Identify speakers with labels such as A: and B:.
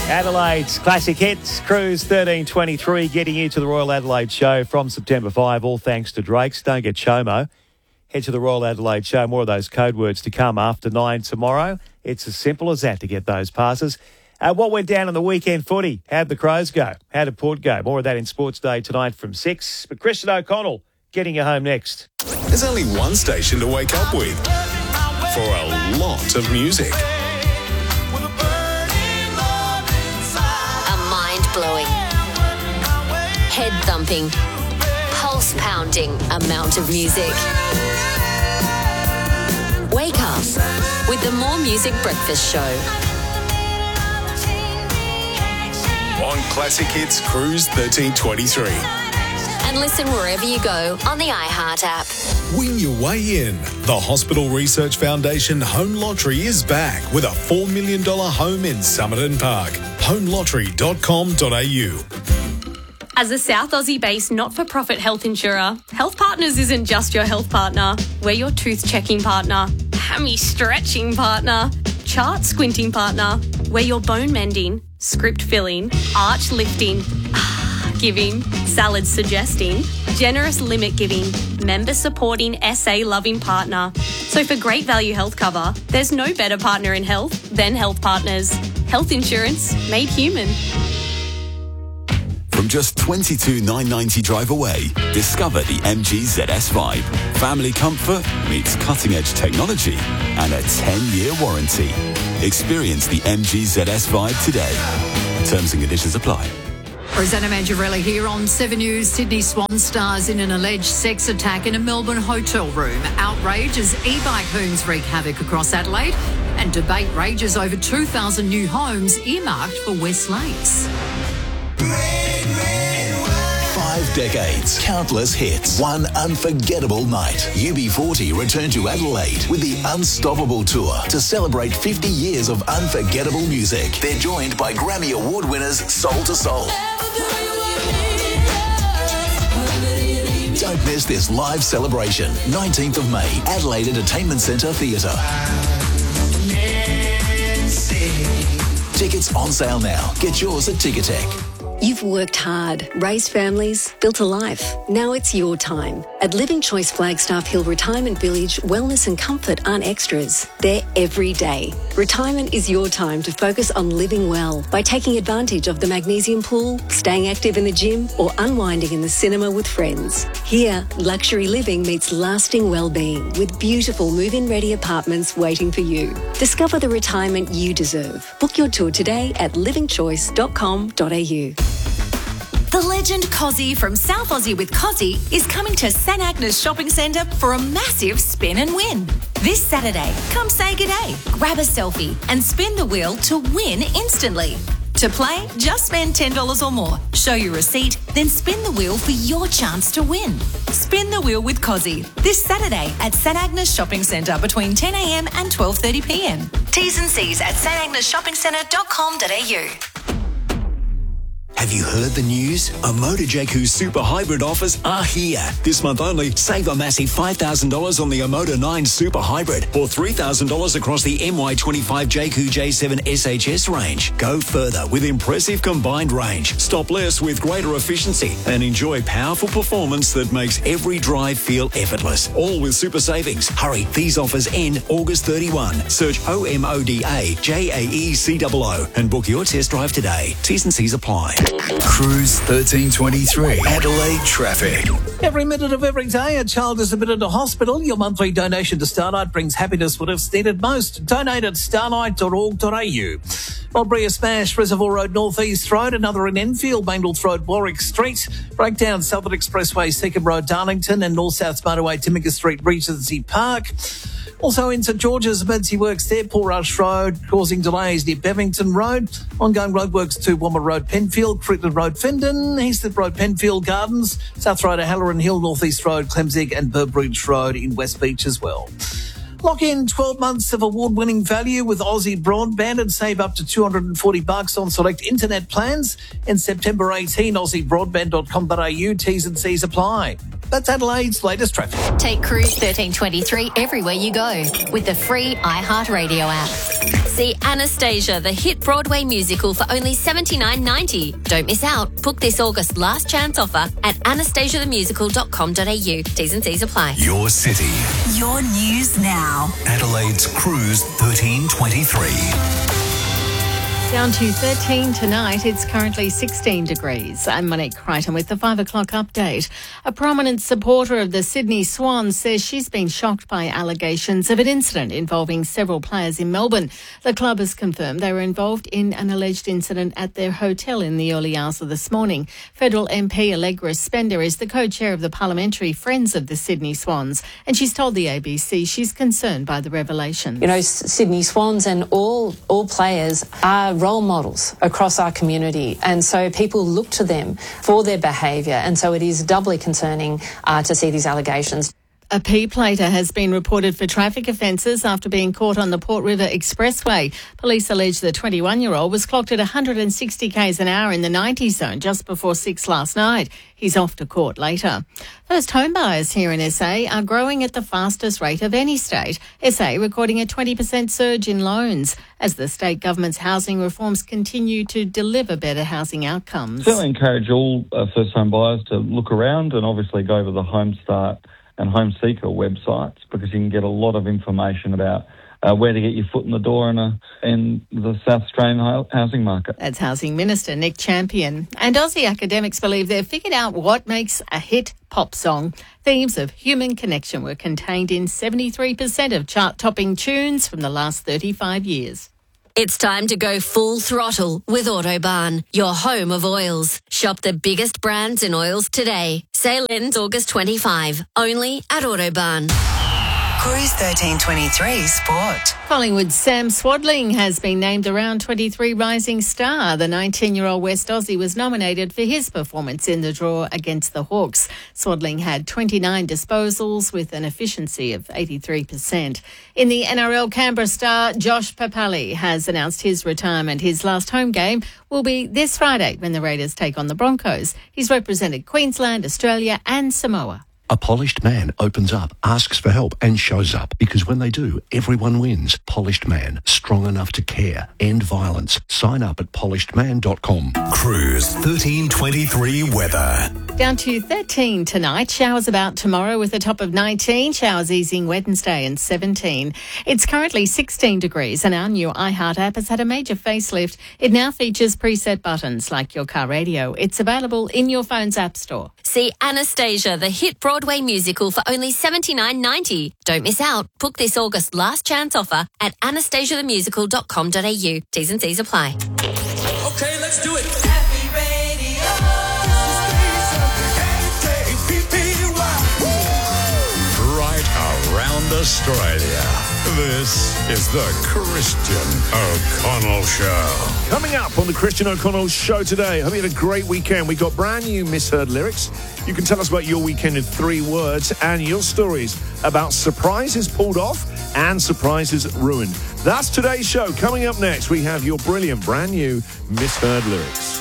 A: Adelaide's Classic Hits, Cruise 1323, getting you to the Royal Adelaide Show from September 5, all thanks to Drake's. Don't get chomo. Head to the Royal Adelaide Show. More of those code words to come after 9 tomorrow. It's as simple as that to get those passes. What went down on the weekend footy? How'd the Crows go? How did Port go? More of that in Sports Day tonight from 6. But Christian O'Connell getting you home next.
B: There's only one station to wake up with for a lot of music.
C: Blowing, head-thumping, pulse-pounding amount of music. Wake up with the More Music Breakfast Show.
B: On Classic Hits Cruise 1323.
C: And listen wherever you go on the iHeart app.
B: Win your way in. The Hospital Research Foundation Home Lottery is back with a $4 million home in Somerton Park. homelottery.com.au.
D: As a South Aussie-based not-for-profit health insurer, Health Partners isn't just your health partner. We're your tooth-checking partner, hammy-stretching partner, chart-squinting partner. We're your bone-mending, script-filling, arch-lifting, giving, salad-suggesting, generous limit-giving, member-supporting, SA-loving partner. So for great value health cover, there's no better partner in health than Health Partners. Health insurance made human.
E: From just $22,990 drive away, discover the MG ZS Vibe. Family comfort meets cutting-edge technology and a 10-year warranty. Experience the MG ZS Vibe today. Terms and conditions apply.
F: Rosanna Mangiarelli here on 7 News. Sydney Swan stars in an alleged sex attack in a Melbourne hotel room. Outrage as e-bike hoons wreak havoc across Adelaide, and debate rages over 2,000 new homes earmarked for West Lakes.
G: 5 decades, countless hits, one unforgettable night. UB40 return to Adelaide with the Unstoppable Tour to celebrate 50 years of unforgettable music. They're joined by Grammy Award winners Soul to Soul. Don't miss this live celebration. 19th of May, Adelaide Entertainment Centre Theatre. Tickets on sale now. Get yours at Ticketek.
H: You've worked hard, raised families, built a life. Now it's your time. At Living Choice Flagstaff Hill Retirement Village, wellness and comfort aren't extras. They're every day. Retirement is your time to focus on living well by taking advantage of the magnesium pool, staying active in the gym, or unwinding in the cinema with friends. Here, luxury living meets lasting well-being with beautiful move-in ready apartments waiting for you. Discover the retirement you deserve. Book your tour today at livingchoice.com.au.
I: The legend Cozzy from South Aussie with Cozzy is coming to St Agnes Shopping Centre for a massive spin and win. This Saturday, come say g'day, grab a selfie and spin the wheel to win instantly. To play, just spend $10 or more, show your receipt, then spin the wheel for your chance to win. Spin the wheel with Cozzy this Saturday at St Agnes Shopping Centre between 10am and 12:30pm. T's and C's at stagnasshoppingcentre.com.au.
G: Have you heard the news? Omoda Jayco Super Hybrid offers are here. This month only, save a massive $5,000 on the Omoda 9 Super Hybrid or $3,000 across the MY25 Jayco J7 SHS range. Go further with impressive combined range, stop less with greater efficiency, and enjoy powerful performance that makes every drive feel effortless. All with super savings. Hurry, these offers end August 31. Search OMODA JAECOO and book your test drive today. T's and C's apply.
E: Cruise 1323. Adelaide traffic.
J: Every minute of every day, a child is admitted to hospital. Your monthly donation to Starlight brings happiness when it's needed most. Donate at starlight.org.au. Modbury smash, Reservoir Road, North East Road. Another in Enfield, Maindolf Road, Warwick Street. Breakdown, Southern Expressway, Seacombe Road, Darlington, and North-South Motorway, Timminger Street, Regency Park. Also in St George's, emergency works there, Paul Rush Road, causing delays near Bevington Road. Ongoing roadworks to Wommer Road, Penfield, Crickland Road, Fendon, Heathcliff Road, Penfield Gardens, South Road, Halloran Hill, North East Road, Clemzig and Burbridge Road in West Beach as well. Lock in 12 months of award-winning value with Aussie Broadband and save up to $240 on select internet plans. In September 18, AussieBroadband.com.au, T's and C's apply. That's Adelaide's latest traffic.
I: Take Cruise 1323 everywhere you go with the free iHeartRadio app. See Anastasia, the hit Broadway musical, for only $79.90. Don't miss out. Book this August last chance offer at anastasiathemusical.com.au. T's and C's apply.
B: Your city.
K: Your news now.
B: Adelaide's Cruise 1323.
F: Down to 13 tonight. It's currently 16 degrees. I'm Monique Crichton with the 5 o'clock update. A prominent supporter of the Sydney Swans says she's been shocked by allegations of an incident involving several players in Melbourne. The club has confirmed they were involved in an alleged incident at their hotel in the early hours of this morning. Federal MP Allegra Spender is the co-chair of the Parliamentary Friends of the Sydney Swans, and she's told the ABC she's concerned by the revelation.
L: You know, Sydney Swans and all players are role models across our community, and so people look to them for their behaviour, and so it is doubly concerning to see these allegations.
F: A P-plater has been reported for traffic offences after being caught on the Port River Expressway. Police allege the 21-year-old was clocked at 160 k's an hour in the 90 zone just before 6 last night. He's off to court later. First home buyers here in SA are growing at the fastest rate of any state, SA recording a 20% surge in loans as the state government's housing reforms continue to deliver better housing outcomes.
M: I certainly encourage all first home buyers to look around and obviously go to the Home Start and Home Seeker websites, because you can get a lot of information about where to get your foot in the door in the South Australian housing market.
F: That's Housing Minister Nick Champion. And Aussie academics believe they've figured out what makes a hit pop song. Themes of human connection were contained in 73% of chart-topping tunes from the last 35 years.
C: It's time to go full throttle with Autobarn, your home of oils. Shop the biggest brands in oils today. Sale ends August 25, only at Autobarn.
K: Cruise 1323 Sport.
F: Collingwood's Sam Swadling has been named the Round 23 Rising Star. The 19-year-old West Aussie was nominated for his performance in the draw against the Hawks. Swadling had 29 disposals with an efficiency of 83%. In the NRL, Canberra star Josh Papali has announced his retirement. His last home game will be this Friday when the Raiders take on the Broncos. He's represented Queensland, Australia and Samoa.
N: A polished man opens up, asks for help and shows up. Because when they do, everyone wins. Polished Man, strong enough to care. End violence. Sign up at polishedman.com.
B: Cruise 1323 weather.
F: Down to 13 tonight. Showers about tomorrow with a top of 19. Showers easing Wednesday and 17. It's currently 16 degrees and our new iHeart app has had a major facelift. It now features preset buttons like your car radio. It's available in your phone's app store.
C: See Anastasia, the hit Broadway musical, for only $79.90. Don't miss out. Book this August last chance offer at anastasiathemusical.com.au. T's and C's apply.
O: Okay, let's do it.
B: Happy Radio. Right around Australia. This is the Christian O'Connell Show.
P: Coming up on the Christian O'Connell Show today, hope you had a great weekend. We got brand new misheard lyrics. You can tell us about your weekend in 3 words and your stories about surprises pulled off and surprises ruined. That's today's show. Coming up next, we have your brilliant brand new misheard lyrics.